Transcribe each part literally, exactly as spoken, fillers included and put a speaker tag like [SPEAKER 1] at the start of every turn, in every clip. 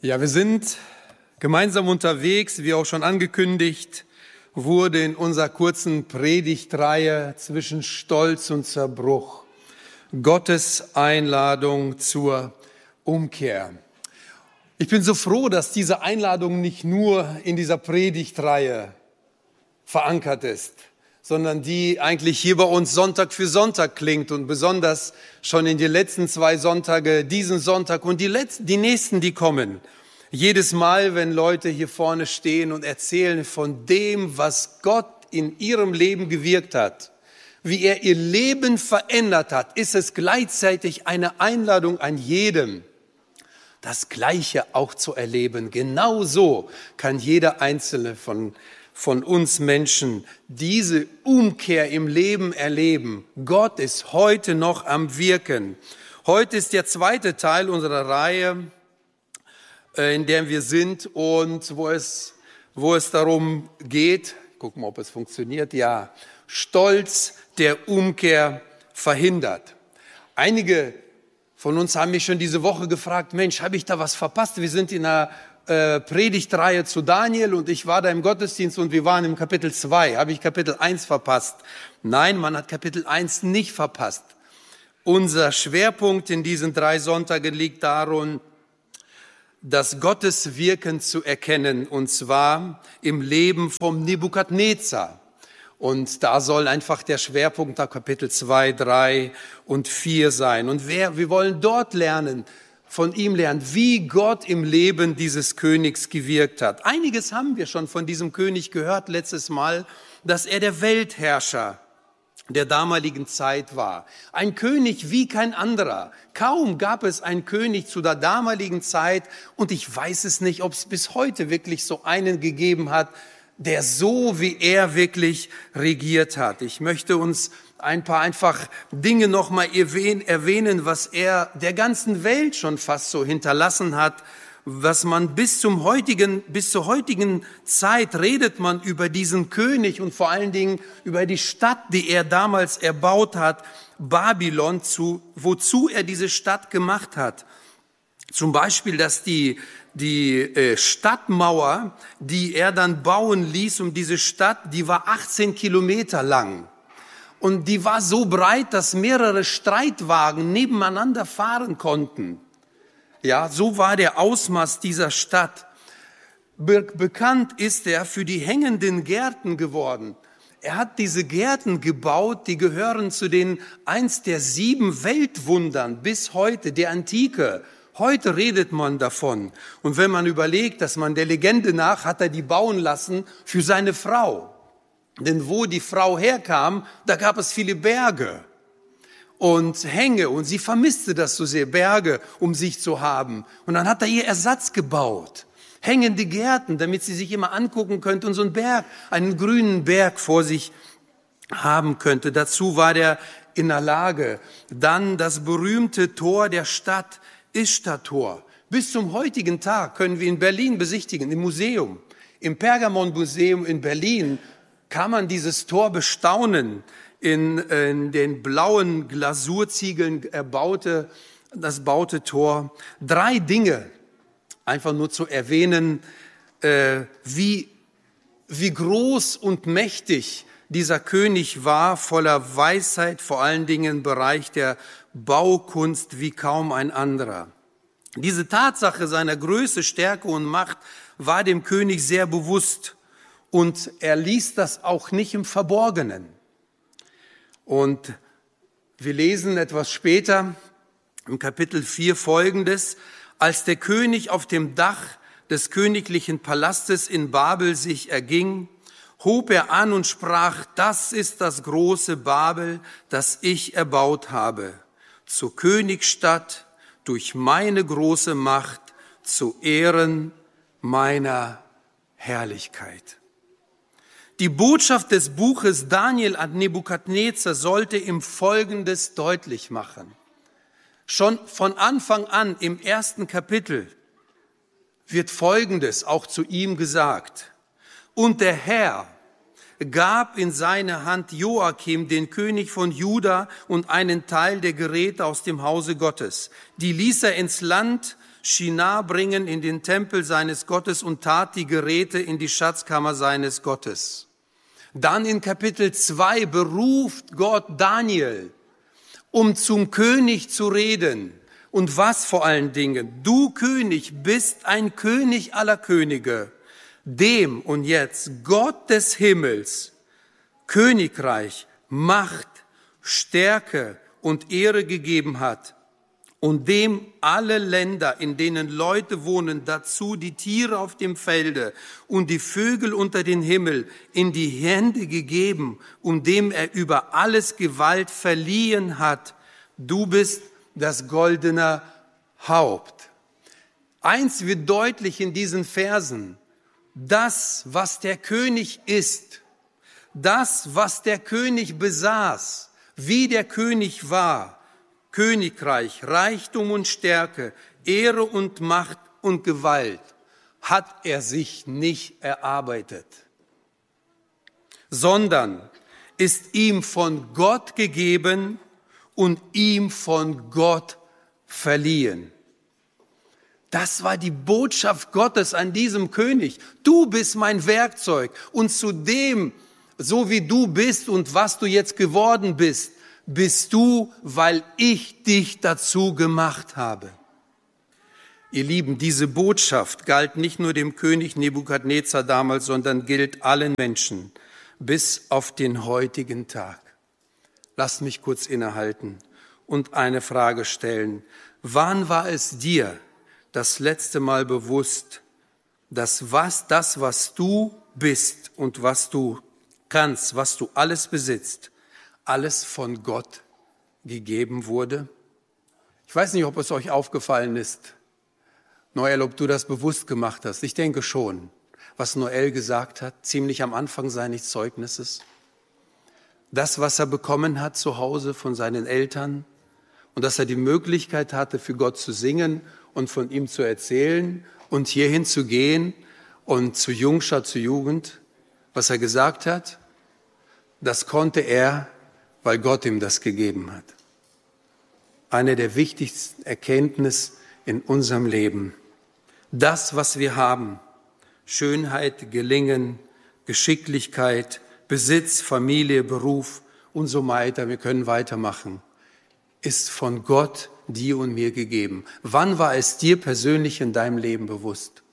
[SPEAKER 1] Ja, wir sind gemeinsam unterwegs, wie auch schon angekündigt wurde in unserer kurzen Predigtreihe zwischen Stolz und Zerbruch. Gottes Einladung zur Umkehr. Ich bin so froh, dass diese Einladung nicht nur in dieser Predigtreihe verankert ist, sondern die eigentlich hier bei uns Sonntag für Sonntag klingt und besonders schon in den letzten zwei Sonntage, diesen Sonntag und die letzten, die nächsten, die kommen. Jedes Mal, wenn Leute hier vorne stehen und erzählen von dem, was Gott in ihrem Leben gewirkt hat, wie er ihr Leben verändert hat, ist es gleichzeitig eine Einladung an jedem, das Gleiche auch zu erleben. Genauso kann jeder Einzelne von von uns Menschen diese Umkehr im Leben erleben. Gott ist heute noch am Wirken. Heute ist der zweite Teil unserer Reihe, in der wir sind und wo es, wo es darum geht, gucken wir, ob es funktioniert, ja, Stolz, der Umkehr verhindert. Einige von uns haben mich schon diese Woche gefragt, Mensch, habe ich da was verpasst? Wir sind in einer Äh, Predigtreihe zu Daniel und ich war da im Gottesdienst und wir waren im Kapitel zwei. Habe ich Kapitel eins verpasst? Nein, man hat Kapitel eins nicht verpasst. Unser Schwerpunkt in diesen drei Sonntagen liegt darin, das Gottes Wirken zu erkennen, und zwar im Leben vom Nebukadnezar. Und da soll einfach der Schwerpunkt der Kapitel zwei, drei und vier sein. Und wer, wir wollen dort lernen, von ihm lernen, wie Gott im Leben dieses Königs gewirkt hat. Einiges haben wir schon von diesem König gehört letztes Mal, dass er der Weltherrscher der damaligen Zeit war. Ein König wie kein anderer. Kaum gab es einen König zu der damaligen Zeit und ich weiß es nicht, ob es bis heute wirklich so einen gegeben hat, der so wie er wirklich regiert hat. Ich möchte uns ein paar einfach Dinge noch mal erwähnen, was er der ganzen Welt schon fast so hinterlassen hat, was man bis zum heutigen, bis zur heutigen Zeit redet man über diesen König und vor allen Dingen über die Stadt, die er damals erbaut hat, Babylon, zu, wozu er diese Stadt gemacht hat. Zum Beispiel, dass die, die äh, Stadtmauer, die er dann bauen ließ um diese Stadt, die war achtzehn Kilometer lang. Und die war so breit, dass mehrere Streitwagen nebeneinander fahren konnten. Ja, so war der Ausmaß dieser Stadt. Be- bekannt ist er für die hängenden Gärten geworden. Er hat diese Gärten gebaut, die gehören zu den eins der sieben Weltwundern bis heute, der Antike. Heute redet man davon. Und wenn man überlegt, dass man der Legende nach hat er die bauen lassen für seine Frau. Denn wo die Frau herkam, da gab es viele Berge und Hänge und sie vermisste das so sehr, Berge um sich zu haben. Und dann hat er ihr Ersatz gebaut, hängende Gärten, damit sie sich immer angucken könnte und so einen Berg, einen grünen Berg vor sich haben könnte. Dazu war er in der Lage. Dann das berühmte Tor der Stadt, Ishtar-Tor. Bis zum heutigen Tag können wir in Berlin besichtigen, im Museum, im Pergamon-Museum in Berlin, kann man dieses Tor bestaunen, in, in den blauen Glasurziegeln erbaute, das baute Tor. Drei Dinge, einfach nur zu erwähnen, äh, wie, wie groß und mächtig dieser König war, voller Weisheit, vor allen Dingen im Bereich der Baukunst wie kaum ein anderer. Diese Tatsache seiner Größe, Stärke und Macht war dem König sehr bewusst. Und er ließ das auch nicht im Verborgenen. Und wir lesen etwas später im Kapitel vier Folgendes: Als der König auf dem Dach des königlichen Palastes in Babel sich erging, hob er an und sprach: Das ist das große Babel, das ich erbaut habe, zur Königsstadt durch meine große Macht, zu Ehren meiner Herrlichkeit. Die Botschaft des Buches Daniel an Nebukadnezar sollte ihm Folgendes deutlich machen. Schon von Anfang an im ersten Kapitel wird Folgendes auch zu ihm gesagt: Und der Herr gab in seine Hand Joachim, den König von Juda, und einen Teil der Geräte aus dem Hause Gottes. Die ließ er ins Land Shinar bringen in den Tempel seines Gottes und tat die Geräte in die Schatzkammer seines Gottes. Dann in Kapitel zwei beruft Gott Daniel, um zum König zu reden. Und was vor allen Dingen? Du König bist ein König aller Könige, dem und jetzt Gott des Himmels, Königreich, Macht, Stärke und Ehre gegeben hat und dem alle Länder, in denen Leute wohnen, dazu die Tiere auf dem Felde und die Vögel unter den Himmel in die Hände gegeben, und dem er über alles Gewalt verliehen hat. Du bist das goldene Haupt. Eins wird deutlich in diesen Versen: Das, was der König ist, das, was der König besaß, wie der König war, Königreich, Reichtum und Stärke, Ehre und Macht und Gewalt, hat er sich nicht erarbeitet, sondern ist ihm von Gott gegeben und ihm von Gott verliehen. Das war die Botschaft Gottes an diesem König. Du bist mein Werkzeug, und zu dem, so wie du bist und was du jetzt geworden bist, bist du, weil ich dich dazu gemacht habe. Ihr Lieben, diese Botschaft galt nicht nur dem König Nebukadnezar damals, sondern gilt allen Menschen bis auf den heutigen Tag. Lasst mich kurz innehalten und eine Frage stellen. Wann war es dir das letzte Mal bewusst, dass was, das, was du bist und was du kannst, was du alles besitzt, alles von Gott gegeben wurde? Ich weiß nicht, ob es euch aufgefallen ist, Noel, ob du das bewusst gemacht hast. Ich denke schon, was Noel gesagt hat, ziemlich am Anfang seines Zeugnisses. Das, was er bekommen hat zu Hause von seinen Eltern, und dass er die Möglichkeit hatte, für Gott zu singen und von ihm zu erzählen und hierhin zu gehen und zu Jungschar, zu Jugend. Was er gesagt hat, das konnte er, weil Gott ihm das gegeben hat. Eine der wichtigsten Erkenntnisse in unserem Leben. Das, was wir haben, Schönheit, Gelingen, Geschicklichkeit, Besitz, Familie, Beruf und so weiter, wir können weitermachen, ist von Gott dir und mir gegeben. Wann war es dir persönlich in deinem Leben bewusst?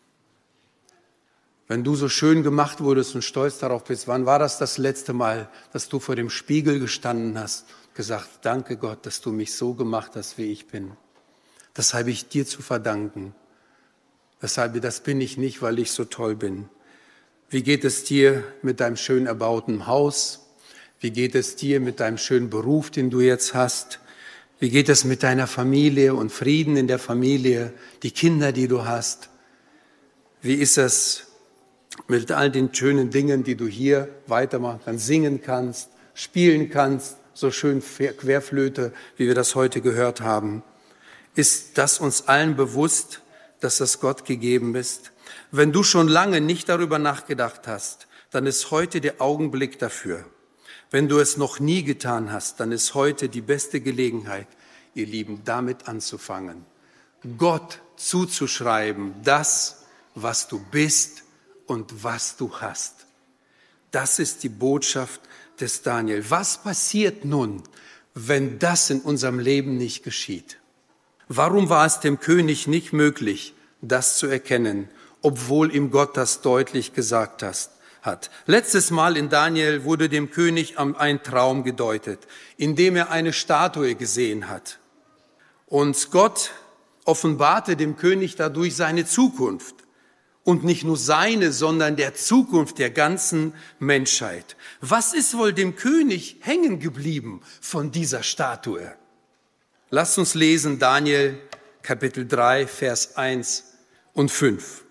[SPEAKER 1] Wenn du so schön gemacht wurdest und stolz darauf bist, wann war das das letzte Mal, dass du vor dem Spiegel gestanden hast und gesagt, danke Gott, dass du mich so gemacht hast, wie ich bin. Das habe ich dir zu verdanken. Deshalb, das bin ich nicht, weil ich so toll bin. Wie geht es dir mit deinem schön erbauten Haus? Wie geht es dir mit deinem schönen Beruf, den du jetzt hast? Wie geht es mit deiner Familie und Frieden in der Familie, die Kinder, die du hast? Wie ist es mit all den schönen Dingen, die du hier weitermachen kannst, singen kannst, spielen kannst, so schön Querflöte, wie wir das heute gehört haben? Ist das uns allen bewusst, dass das Gott gegeben ist? Wenn du schon lange nicht darüber nachgedacht hast, dann ist heute der Augenblick dafür. Wenn du es noch nie getan hast, dann ist heute die beste Gelegenheit, ihr Lieben, damit anzufangen. Gott zuzuschreiben, das, was du bist und was du hast. Das ist die Botschaft des Daniel. Was passiert nun, wenn das in unserem Leben nicht geschieht? Warum war es dem König nicht möglich, das zu erkennen, obwohl ihm Gott das deutlich gesagt hat? Hat. Letztes Mal in Daniel wurde dem König ein Traum gedeutet, in dem er eine Statue gesehen hat. Und Gott offenbarte dem König dadurch seine Zukunft. Und nicht nur seine, sondern der Zukunft der ganzen Menschheit. Was ist wohl dem König hängen geblieben von dieser Statue? Lasst uns lesen Daniel Kapitel drei, Vers eins und fünf.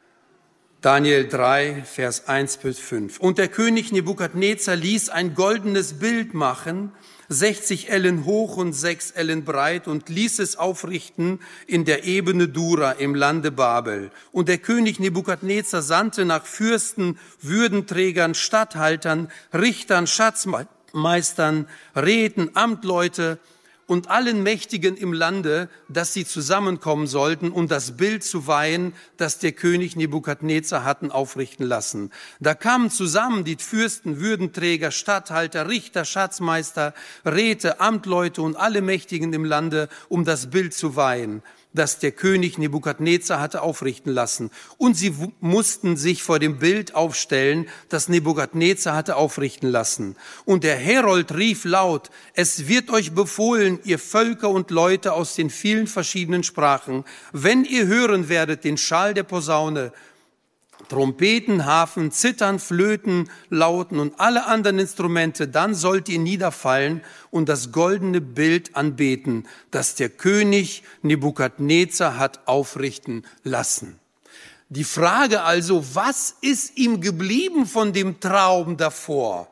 [SPEAKER 1] Daniel drei, Vers eins bis fünf. Und der König Nebukadnezar ließ ein goldenes Bild machen, sechzig Ellen hoch und sechs Ellen breit, und ließ es aufrichten in der Ebene Dura im Lande Babel. Und der König Nebukadnezar sandte nach Fürsten, Würdenträgern, Statthaltern, Richtern, Schatzmeistern, Räten, Amtleute und allen Mächtigen im Lande, dass sie zusammenkommen sollten, um das Bild zu weihen, das der König Nebukadnezar hatten aufrichten lassen. Da kamen zusammen die Fürsten, Würdenträger, Statthalter, Richter, Schatzmeister, Räte, Amtleute und alle Mächtigen im Lande, um das Bild zu weihen, das der König Nebukadnezar hatte aufrichten lassen. Und sie w- mussten sich vor dem Bild aufstellen, das Nebukadnezar hatte aufrichten lassen. Und der Herold rief laut: Es wird euch befohlen, ihr Völker und Leute aus den vielen verschiedenen Sprachen, wenn ihr hören werdet den Schall der Posaune, Trompeten, Harfen, Zittern, Flöten, Lauten und alle anderen Instrumente, dann sollt ihr niederfallen und das goldene Bild anbeten, das der König Nebukadnezar hat aufrichten lassen. Die Frage also, was ist ihm geblieben von dem Traum davor?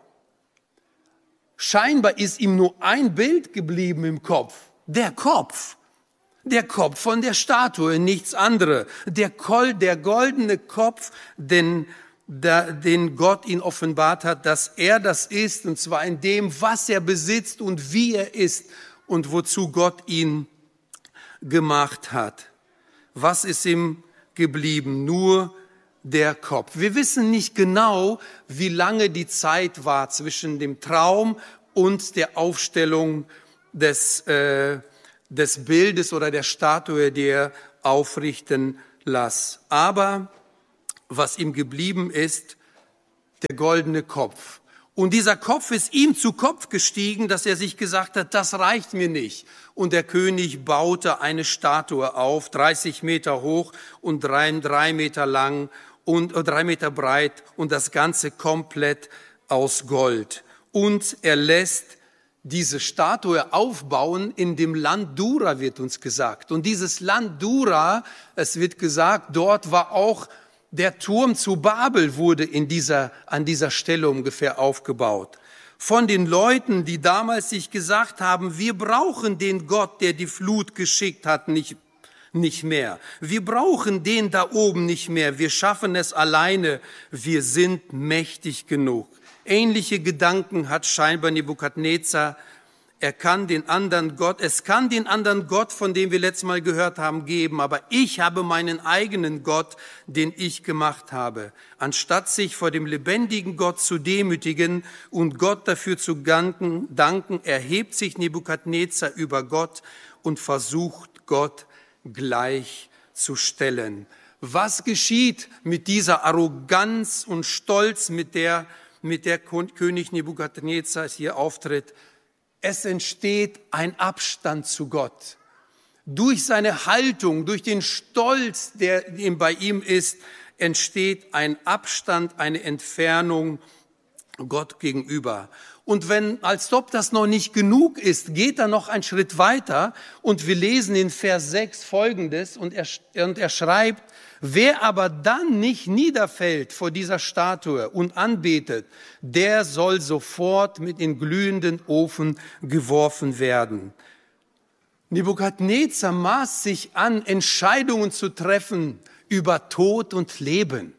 [SPEAKER 1] Scheinbar ist ihm nur ein Bild geblieben im Kopf, der Kopf. Der Kopf von der Statue, nichts anderes. Der, Kol, der goldene Kopf, den, der, den Gott ihn offenbart hat, dass er das ist, und zwar in dem, was er besitzt und wie er ist und wozu Gott ihn gemacht hat. Was ist ihm geblieben? Nur der Kopf. Wir wissen nicht genau, wie lange die Zeit war zwischen dem Traum und der Aufstellung des äh, des Bildes oder der Statue, die er aufrichten las. Aber was ihm geblieben ist, der goldene Kopf. Und dieser Kopf ist ihm zu Kopf gestiegen, dass er sich gesagt hat, das reicht mir nicht. Und der König baute eine Statue auf, dreißig Meter hoch und drei, drei Meter lang und äh, drei Meter breit und das Ganze komplett aus Gold. Und er lässt diese Statue aufbauen in dem Land Dura, wird uns gesagt. Und dieses Land Dura, es wird gesagt, dort war auch der Turm zu Babel, wurde in dieser, an dieser Stelle ungefähr aufgebaut. Von den Leuten, die damals sich gesagt haben, wir brauchen den Gott, der die Flut geschickt hat, nicht, nicht mehr. Wir brauchen den da oben nicht mehr. Wir schaffen es alleine. Wir sind mächtig genug. Ähnliche Gedanken hat scheinbar Nebukadnezar. Er kann den anderen Gott, es kann den anderen Gott, von dem wir letztes Mal gehört haben, geben, aber ich habe meinen eigenen Gott, den ich gemacht habe. Anstatt sich vor dem lebendigen Gott zu demütigen und Gott dafür zu danken, erhebt sich Nebukadnezar über Gott und versucht, Gott gleichzustellen. Was geschieht mit dieser Arroganz und Stolz, mit der mit der König Nebukadnezar hier auftritt? Es entsteht ein Abstand zu Gott. Durch seine Haltung, durch den Stolz, der bei ihm ist, entsteht ein Abstand, eine Entfernung Gott gegenüber. Und wenn, als ob das noch nicht genug ist, geht er noch einen Schritt weiter und wir lesen in Vers sechs Folgendes und er, und er schreibt: Wer aber dann nicht niederfällt vor dieser Statue und anbetet, der soll sofort mit in glühenden Ofen geworfen werden. Nebukadnezar maß sich an, Entscheidungen zu treffen über Tod und Leben.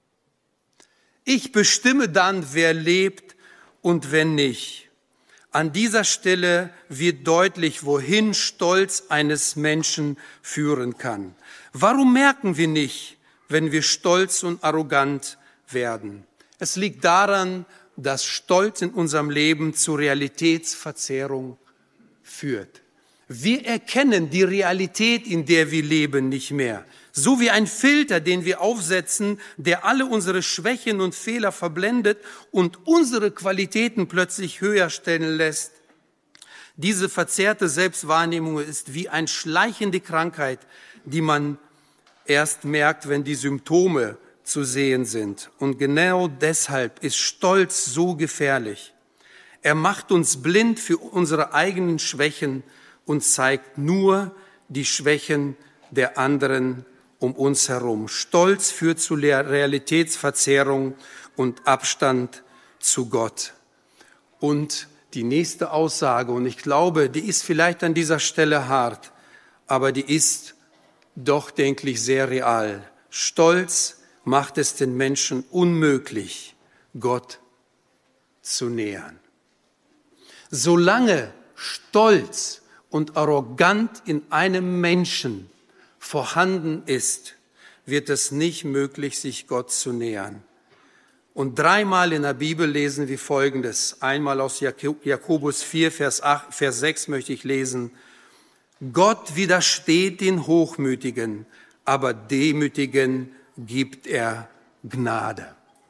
[SPEAKER 1] Ich bestimme dann, wer lebt und wer nicht. An dieser Stelle wird deutlich, wohin Stolz eines Menschen führen kann. Warum merken wir nicht, wenn wir stolz und arrogant werden? Es liegt daran, dass Stolz in unserem Leben zu Realitätsverzerrung führt. Wir erkennen die Realität, in der wir leben, nicht mehr. So wie ein Filter, den wir aufsetzen, der alle unsere Schwächen und Fehler verblendet und unsere Qualitäten plötzlich höher stellen lässt. Diese verzerrte Selbstwahrnehmung ist wie eine schleichende Krankheit, die man erst merkt, wenn die Symptome zu sehen sind. Und genau deshalb ist Stolz so gefährlich. Er macht uns blind für unsere eigenen Schwächen und zeigt nur die Schwächen der anderen um uns herum. Stolz führt zu Realitätsverzerrung und Abstand zu Gott. Und die nächste Aussage, und ich glaube, die ist vielleicht an dieser Stelle hart, aber die ist doch, denke ich, sehr real. Stolz macht es den Menschen unmöglich, Gott zu nähern. Solange Stolz und arrogant in einem Menschen vorhanden ist, wird es nicht möglich, sich Gott zu nähern. Und dreimal in der Bibel lesen wir Folgendes. Einmal aus Jakobus vier, Vers acht, Vers sechs möchte ich lesen. Gott widersteht den Hochmütigen, aber Demütigen gibt er Gnade.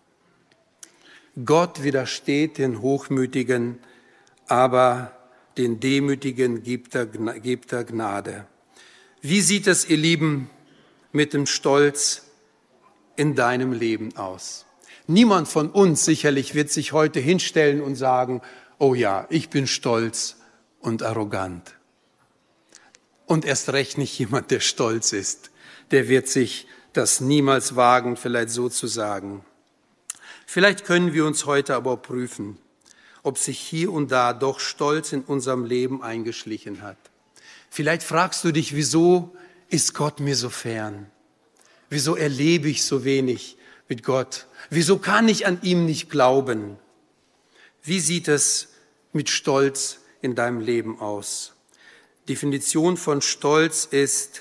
[SPEAKER 1] Gott widersteht den Hochmütigen, aber den Demütigen gibt er, gibt er Gnade. Wie sieht es, ihr Lieben, mit dem Stolz in deinem Leben aus? Niemand von uns sicherlich wird sich heute hinstellen und sagen, oh ja, ich bin stolz und arrogant. Und erst recht nicht jemand, der stolz ist. Der wird sich das niemals wagen, vielleicht so zu sagen. Vielleicht können wir uns heute aber prüfen, ob sich hier und da doch Stolz in unserem Leben eingeschlichen hat. Vielleicht fragst du dich, wieso ist Gott mir so fern? Wieso erlebe ich so wenig mit Gott? Wieso kann ich an ihm nicht glauben? Wie sieht es mit Stolz in deinem Leben aus? Definition von Stolz ist,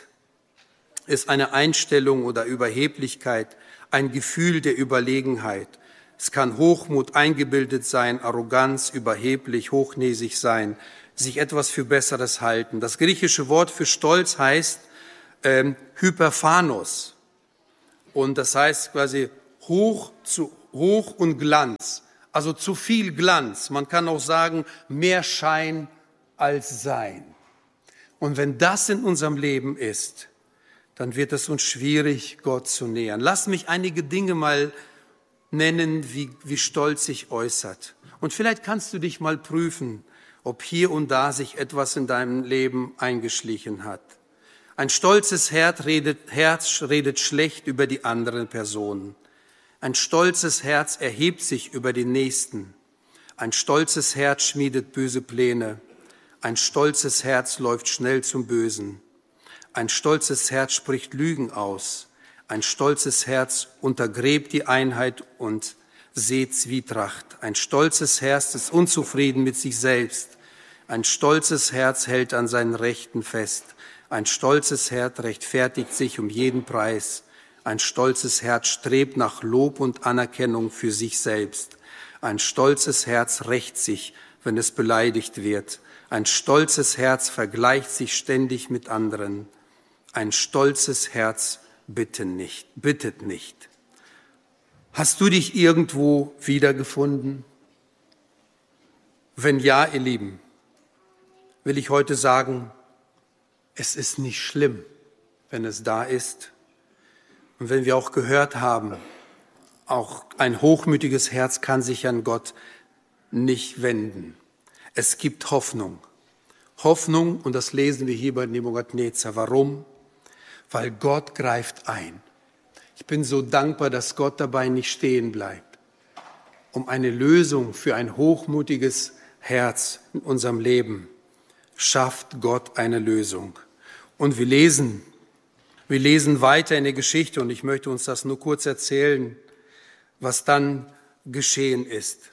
[SPEAKER 1] ist eine Einstellung oder Überheblichkeit, ein Gefühl der Überlegenheit. Es kann Hochmut, eingebildet sein, Arroganz, überheblich, hochnäsig sein, sich etwas für Besseres halten. Das griechische Wort für Stolz heißt ähm, Hyperphanos. Und das heißt quasi hoch, zu, hoch und Glanz, also zu viel Glanz. Man kann auch sagen, mehr Schein als Sein. Und wenn das in unserem Leben ist, dann wird es uns schwierig, Gott zu nähern. Lass mich einige Dinge mal nennen, wie, wie Stolz sich äußert. Und vielleicht kannst du dich mal prüfen, ob hier und da sich etwas in deinem Leben eingeschlichen hat. Ein stolzes Herz redet, Herz redet schlecht über die anderen Personen. Ein stolzes Herz erhebt sich über den Nächsten. Ein stolzes Herz schmiedet böse Pläne. Ein stolzes Herz läuft schnell zum Bösen. Ein stolzes Herz spricht Lügen aus. Ein stolzes Herz untergräbt die Einheit und sät Zwietracht. Ein stolzes Herz ist unzufrieden mit sich selbst. Ein stolzes Herz hält an seinen Rechten fest. Ein stolzes Herz rechtfertigt sich um jeden Preis. Ein stolzes Herz strebt nach Lob und Anerkennung für sich selbst. Ein stolzes Herz rächt sich, wenn es beleidigt wird. Ein stolzes Herz vergleicht sich ständig mit anderen. Ein stolzes Herz bittet nicht, bittet nicht. Hast du dich irgendwo wiedergefunden? Wenn ja, ihr Lieben, will ich heute sagen, es ist nicht schlimm, wenn es da ist. Und wenn wir auch gehört haben, auch ein hochmütiges Herz kann sich an Gott nicht wenden. Es gibt Hoffnung. Hoffnung, und das lesen wir hier bei Nebukadnezar. Warum? Weil Gott greift ein. Ich bin so dankbar, dass Gott dabei nicht stehen bleibt. Um eine Lösung für ein hochmutiges Herz in unserem Leben schafft Gott eine Lösung. Und wir lesen, wir lesen weiter in der Geschichte, und ich möchte uns das nur kurz erzählen, was dann geschehen ist.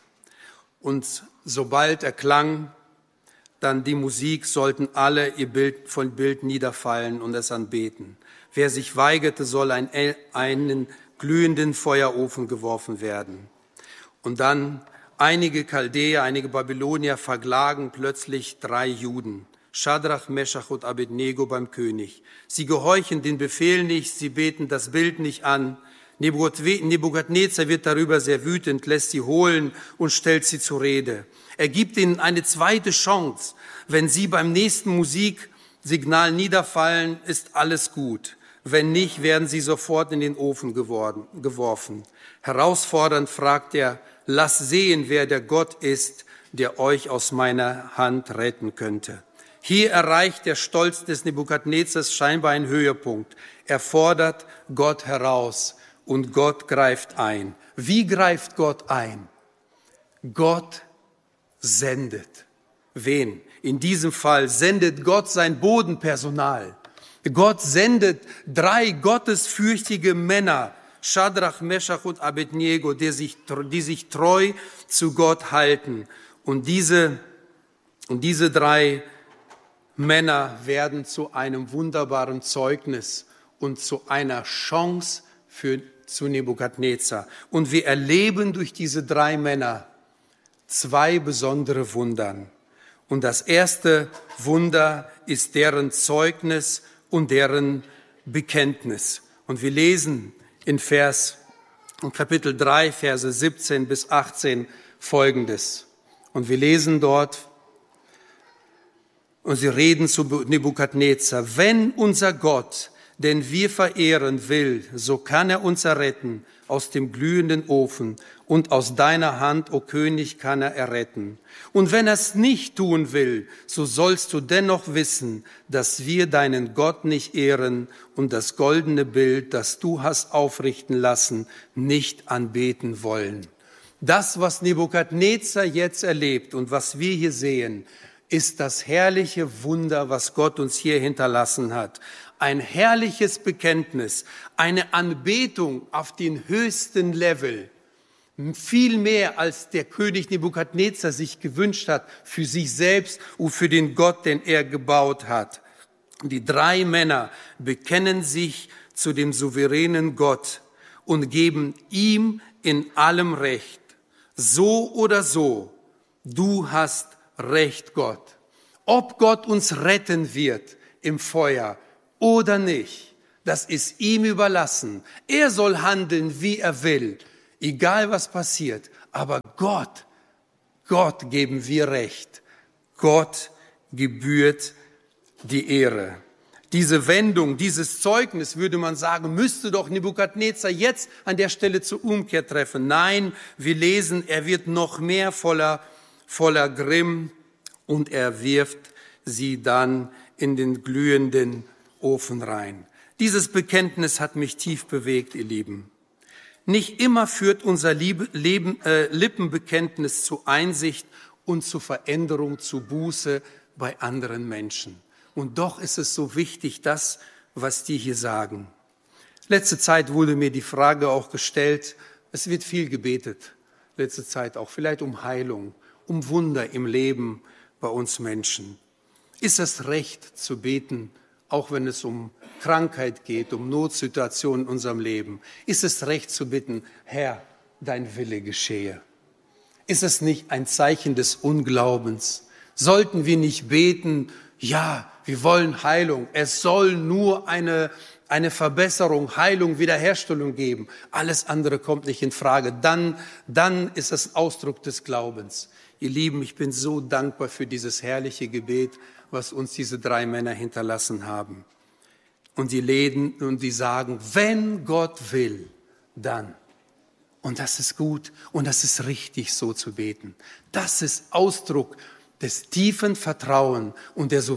[SPEAKER 1] Und sobald erklang dann die Musik, sollten alle ihr Bild von Bild niederfallen und es anbeten. Wer sich weigerte, soll in einen glühenden Feuerofen geworfen werden. Und dann einige Chaldäer, einige Babylonier verklagen plötzlich drei Juden, Schadrach, Meschach und Abednego beim König. Sie gehorchen den Befehl nicht, sie beten das Bild nicht an. Nebukadnezar wird darüber sehr wütend, lässt sie holen und stellt sie zur Rede. Er gibt ihnen eine zweite Chance. Wenn sie beim nächsten Musiksignal niederfallen, ist alles gut. Wenn nicht, werden sie sofort in den Ofen geworden, geworfen. Herausfordernd fragt er, lass sehen, wer der Gott ist, der euch aus meiner Hand retten könnte. Hier erreicht der Stolz des Nebukadnezars scheinbar einen Höhepunkt. Er fordert Gott heraus und Gott greift ein. Wie greift Gott ein? Gott sendet. Wen? In diesem Fall sendet Gott sein Bodenpersonal. Gott sendet drei gottesfürchtige Männer, Schadrach, Meschach und Abednego, die sich, die sich treu zu Gott halten. Und diese, und diese drei Männer werden zu einem wunderbaren Zeugnis und zu einer Chance für, zu Nebukadnezar. Und wir erleben durch diese drei Männer zwei besondere Wunder. Und das erste Wunder ist deren Zeugnis und deren Bekenntnis. Und wir lesen in Vers, in Kapitel drei, Verse siebzehn bis achtzehn Folgendes. Und wir lesen dort, und sie reden zu Nebukadnezar: Wenn unser Gott, den wir verehren, will, so kann er uns erretten aus dem glühenden Ofen, und aus deiner Hand, o König, kann er erretten. Und wenn er es nicht tun will, so sollst du dennoch wissen, dass wir deinen Gott nicht ehren und das goldene Bild, das du hast aufrichten lassen, nicht anbeten wollen. Das, was Nebukadnezar jetzt erlebt und was wir hier sehen, ist das herrliche Wunder, was Gott uns hier hinterlassen hat. Ein herrliches Bekenntnis, eine Anbetung auf den höchsten Level. Viel mehr, als der König Nebukadnezar sich gewünscht hat, für sich selbst und für den Gott, den er gebaut hat. Die drei Männer bekennen sich zu dem souveränen Gott und geben ihm in allem Recht. So oder so, du hast Recht, Gott. Ob Gott uns retten wird im Feuer oder nicht, das ist ihm überlassen. Er soll handeln, wie er will, egal was passiert. Aber Gott, Gott geben wir Recht. Gott gebührt die Ehre. Diese Wendung, dieses Zeugnis, würde man sagen, müsste doch Nebukadnezar jetzt an der Stelle zur Umkehr treffen. Nein, wir lesen, er wird noch mehr voller, voller Grimm und er wirft sie dann in den glühenden Ofen rein. Dieses Bekenntnis hat mich tief bewegt, ihr Lieben. Nicht immer führt unser Liebe, Leben, äh, Lippenbekenntnis zu Einsicht und zu Veränderung, zu Buße bei anderen Menschen. Und doch ist es so wichtig, das, was die hier sagen. Letzte Zeit wurde mir die Frage auch gestellt, es wird viel gebetet, letzte Zeit auch, vielleicht um Heilung, um Wunder im Leben bei uns Menschen. Ist es recht zu beten, auch wenn es um Krankheit geht, um Notsituationen in unserem Leben? Ist es recht zu bitten, Herr, dein Wille geschehe? Ist es nicht ein Zeichen des Unglaubens? Sollten wir nicht beten, ja, wir wollen Heilung. Es soll nur eine, eine Verbesserung, Heilung, Wiederherstellung geben. Alles andere kommt nicht in Frage. Dann, dann ist es Ausdruck des Glaubens. Ihr Lieben, ich bin so dankbar für dieses herrliche Gebet, was uns diese drei Männer hinterlassen haben. Und die reden und die sagen, wenn Gott will, dann. Und das ist gut und das ist richtig, so zu beten. Das ist Ausdruck des tiefen Vertrauen und der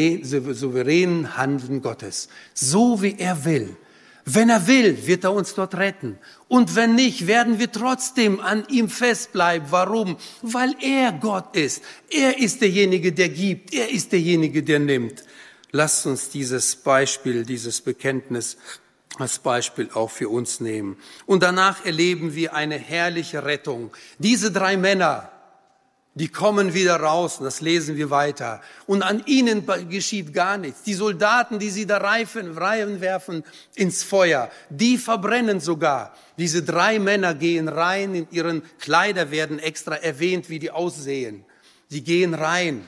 [SPEAKER 1] souveränen Handeln Gottes. So wie er will. Wenn er will, wird er uns dort retten. Und wenn nicht, werden wir trotzdem an ihm festbleiben. Warum? Weil er Gott ist. Er ist derjenige, der gibt. Er ist derjenige, der nimmt. Lasst uns dieses Beispiel, dieses Bekenntnis als Beispiel auch für uns nehmen. Und danach erleben wir eine herrliche Rettung. Diese drei Männer, die kommen wieder raus, und das lesen wir weiter. Und an ihnen geschieht gar nichts. Die Soldaten, die sie da reinwerfen ins Feuer, die verbrennen sogar. Diese drei Männer gehen rein, in ihren Kleider werden extra erwähnt, wie die aussehen. Die gehen rein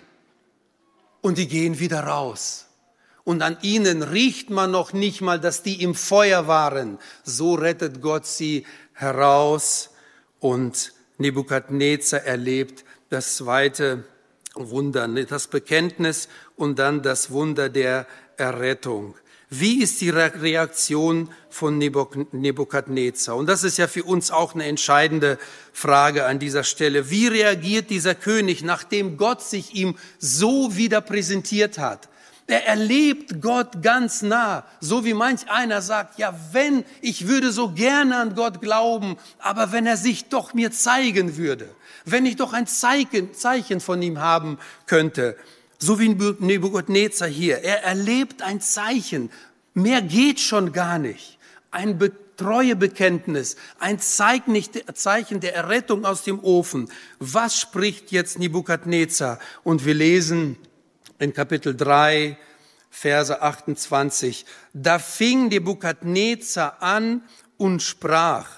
[SPEAKER 1] und die gehen wieder raus. Und an ihnen riecht man noch nicht mal, dass die im Feuer waren. So rettet Gott sie heraus und Nebukadnezar erlebt das zweite Wunder, das Bekenntnis und dann das Wunder der Errettung. Wie ist die Reaktion von Nebukadnezar? Und das ist ja für uns auch eine entscheidende Frage an dieser Stelle. Wie reagiert dieser König, nachdem Gott sich ihm so wieder präsentiert hat? Er erlebt Gott ganz nah, so wie manch einer sagt, ja, wenn, ich würde so gerne an Gott glauben, aber wenn er sich doch mir zeigen würde, wenn ich doch ein Zeichen, Zeichen von ihm haben könnte, so wie Nebukadnezar hier, er erlebt ein Zeichen, mehr geht schon gar nicht, ein Treuebekenntnis, ein Zeichen der Errettung aus dem Ofen. Was spricht jetzt Nebukadnezar? Und wir lesen in Kapitel drei, Verse achtundzwanzig. Da fing Nebukadnezar an und sprach: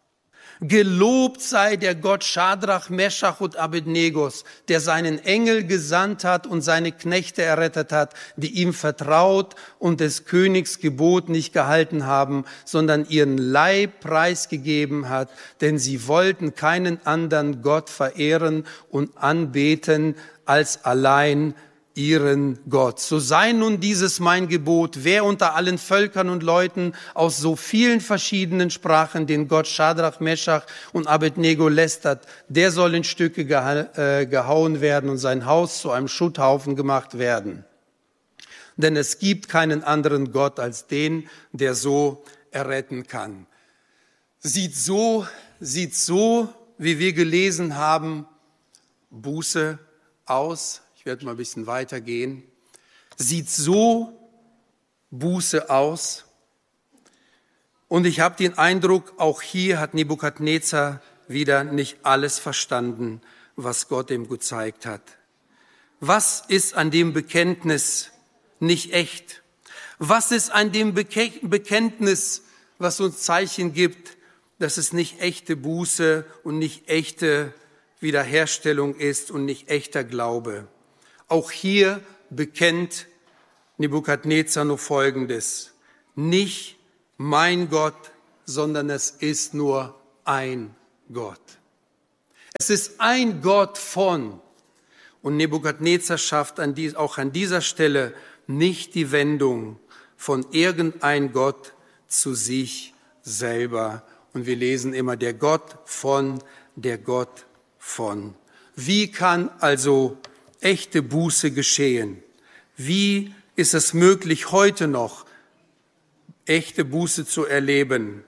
[SPEAKER 1] Gelobt sei der Gott Schadrach, Meschach und Abednegos, der seinen Engel gesandt hat und seine Knechte errettet hat, die ihm vertraut und des Königs Gebot nicht gehalten haben, sondern ihren Leib preisgegeben hat, denn sie wollten keinen anderen Gott verehren und anbeten als allein ihren Gott. So sei nun dieses mein Gebot: Wer unter allen Völkern und Leuten aus so vielen verschiedenen Sprachen den Gott Schadrach, Meschach und Abednego lästert, der soll in Stücke geha- äh, gehauen werden und sein Haus zu einem Schutthaufen gemacht werden. Denn es gibt keinen anderen Gott als den, der so erretten kann. Sieht so, sieht so, wie wir gelesen haben, Buße aus. Ich werde mal ein bisschen weitergehen. Sieht so Buße aus. Und ich habe den Eindruck, auch hier hat Nebukadnezar wieder nicht alles verstanden, was Gott ihm gezeigt hat. Was ist an dem Bekenntnis nicht echt? Was ist an dem Beke- Bekenntnis, was uns Zeichen gibt, dass es nicht echte Buße und nicht echte Wiederherstellung ist und nicht echter Glaube? Auch hier bekennt Nebukadnezar nur Folgendes: Nicht mein Gott, sondern es ist nur ein Gott. Es ist ein Gott von. Und Nebukadnezar schafft an dies, auch an dieser Stelle nicht die Wendung von irgendein Gott zu sich selber. Und wir lesen immer der Gott von, der Gott von. Wie kann also echte Buße geschehen? Wie ist es möglich, heute noch echte Buße zu erleben?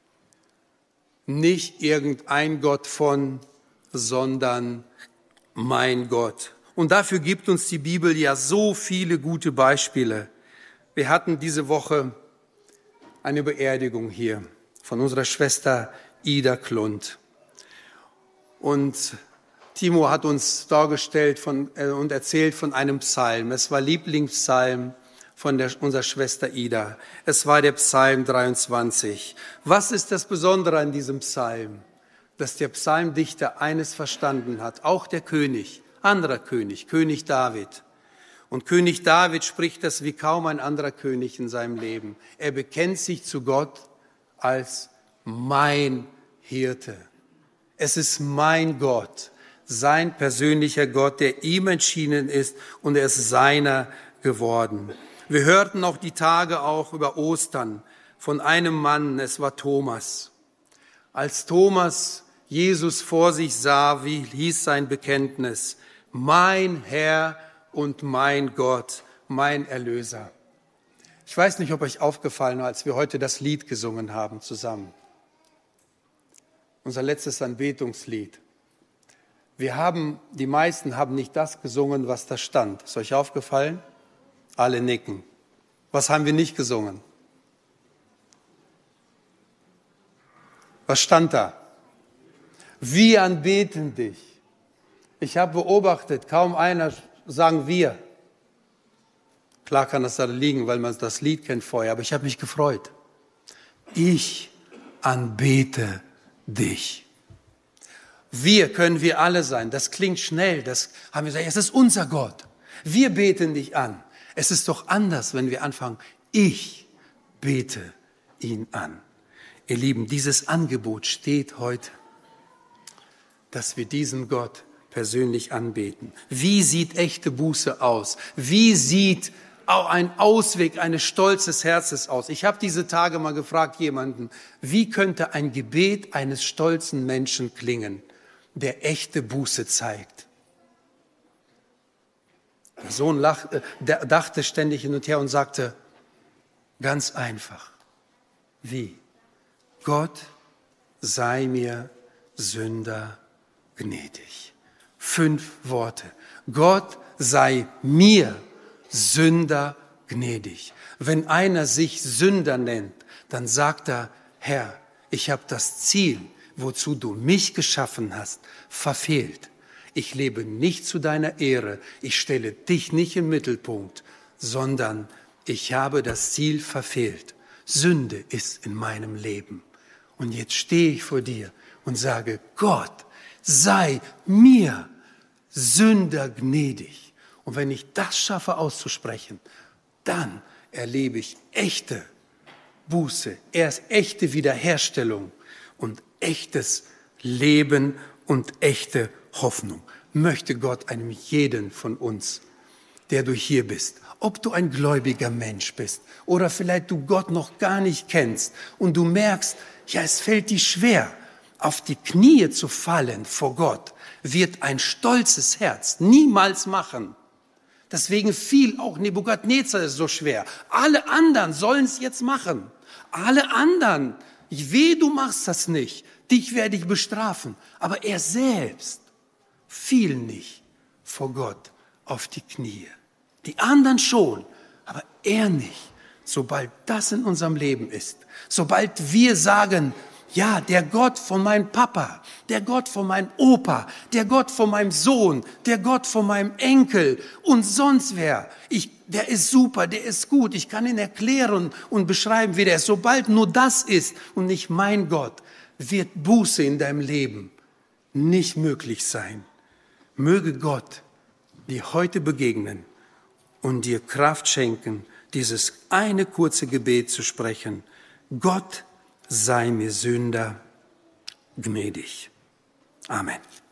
[SPEAKER 1] Nicht irgendein Gott von, sondern mein Gott. Und dafür gibt uns die Bibel ja so viele gute Beispiele. Wir hatten diese Woche eine Beerdigung hier von unserer Schwester Ida Klund. Und Timo hat uns dargestellt von, äh, und erzählt von einem Psalm. Es war Lieblingspsalm von der, unserer Schwester Ida. Es war der Psalm dreiundzwanzig. Was ist das Besondere an diesem Psalm? Dass der Psalmdichter eines verstanden hat, auch der König, anderer König, König David. Und König David spricht das wie kaum ein anderer König in seinem Leben. Er bekennt sich zu Gott als mein Hirte. Es ist mein Gott, sein persönlicher Gott, der ihm entschieden ist, und er ist seiner geworden. Wir hörten auch die Tage auch über Ostern von einem Mann, es war Thomas. Als Thomas Jesus vor sich sah, wie hieß sein Bekenntnis: Mein Herr und mein Gott, mein Erlöser. Ich weiß nicht, ob euch aufgefallen war, als wir heute das Lied gesungen haben zusammen. Unser letztes Anbetungslied. Wir haben, die meisten haben nicht das gesungen, was da stand. Ist euch aufgefallen? Alle nicken. Was haben wir nicht gesungen? Was stand da? Wir anbeten dich. Ich habe beobachtet, kaum einer sagen wir. Klar kann das da liegen, weil man das Lied kennt vorher, aber ich habe mich gefreut. Ich anbete dich. Wir können wir alle sein. Das klingt schnell. Das haben wir gesagt, es ist unser Gott. Wir beten dich an. Es ist doch anders, wenn wir anfangen, ich bete ihn an. Ihr Lieben, dieses Angebot steht heute, dass wir diesen Gott persönlich anbeten. Wie sieht echte Buße aus? Wie sieht auch ein Ausweg eines stolzes Herzens aus? Ich habe diese Tage mal gefragt jemanden, wie könnte ein Gebet eines stolzen Menschen klingen, der echte Buße zeigt? Der Sohn lachte, der dachte ständig hin und her und sagte, ganz einfach, wie? Gott sei mir Sünder gnädig. Fünf Worte. Gott sei mir Sünder gnädig. Wenn einer sich Sünder nennt, dann sagt er, Herr, ich habe das Ziel, wozu du mich geschaffen hast, verfehlt. Ich lebe nicht zu deiner Ehre. Ich stelle dich nicht im Mittelpunkt, sondern ich habe das Ziel verfehlt. Sünde ist in meinem Leben. Und jetzt stehe ich vor dir und sage, Gott, sei mir Sünder gnädig. Und wenn ich das schaffe auszusprechen, dann erlebe ich echte Buße, erst echte Wiederherstellung und echtes Leben und echte Hoffnung. Möchte Gott einem jeden von uns, der du hier bist, ob du ein gläubiger Mensch bist oder vielleicht du Gott noch gar nicht kennst und du merkst, ja, es fällt dir schwer, auf die Knie zu fallen vor Gott, wird ein stolzes Herz niemals machen. Deswegen fiel auch Nebukadnezar so schwer. Alle anderen sollen es jetzt machen. Alle anderen, ich weh, du machst das nicht. Dich werde ich bestrafen. Aber er selbst fiel nicht vor Gott auf die Knie. Die anderen schon, aber er nicht. Sobald das in unserem Leben ist, sobald wir sagen, ja, der Gott von meinem Papa, der Gott von meinem Opa, der Gott von meinem Sohn, der Gott von meinem Enkel und sonst wer, ich, der ist super, der ist gut, ich kann ihn erklären und beschreiben, wie der ist. Sobald nur das ist und nicht mein Gott, wird Buße in deinem Leben nicht möglich sein. Möge Gott dir heute begegnen und dir Kraft schenken, dieses eine kurze Gebet zu sprechen. Gott sei mir Sünder gnädig. Amen.